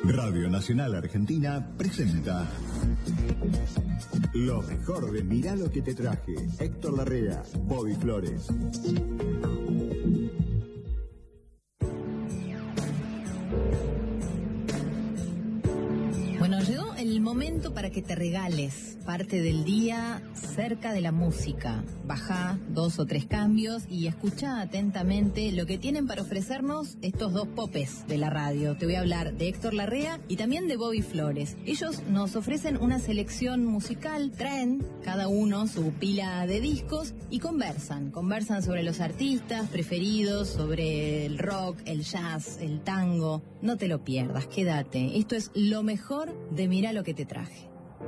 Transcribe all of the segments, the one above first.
Radio Nacional Argentina presenta lo mejor de Mirá lo que te traje. Héctor Larrea, Bobby Flores. Bueno, llegó el momento para que te regales parte del día cerca de la música. Bajá 2 o 3 cambios y escucha atentamente lo que tienen para ofrecernos estos dos popes de la radio. Te voy a hablar de Héctor Larrea y también de Bobby Flores. Ellos nos ofrecen una selección musical, traen cada uno su pila de discos y conversan sobre los artistas preferidos, sobre el rock, el jazz, el tango. No te lo pierdas, quédate. Esto es lo mejor de Mirá lo que te traje.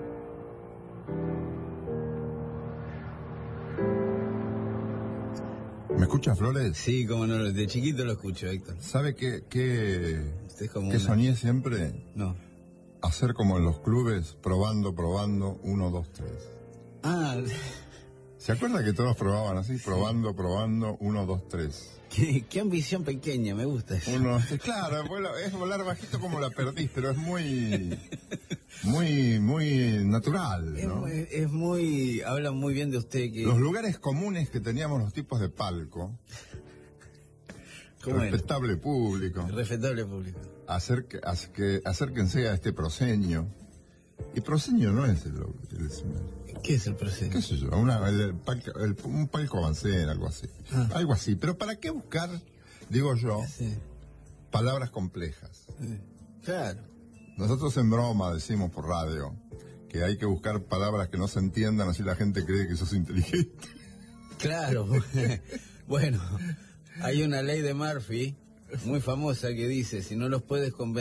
¿Me escuchas, Flores? Sí, como no, de chiquito lo escucho, Héctor. ¿Sabe qué Una... soñé siempre? No. Hacer como en los clubes, probando, 1, 2, 3. Ah. ¿Se acuerda que todos probaban así? Probando, 1, 2, 3. Qué ambición pequeña, me gusta eso. Claro, es volar bajito como la perdiz, pero es muy natural, ¿no? Es muy... Habla muy bien de usted que... Los lugares comunes que teníamos los tipos de palco. Respetable público. Respetable público. Acérquense a este proscenio. Y proscenio no es ¿Qué es el proscenio? ¿Qué sé yo? Un palco avancé, algo así. Algo así. Pero ¿para qué buscar, digo yo, palabras complejas? Claro. Nosotros en broma decimos por radio que hay que buscar palabras que no se entiendan, así la gente cree que sos inteligente. Claro. Bueno, hay una ley de Murphy muy famosa que dice, si no los puedes convencer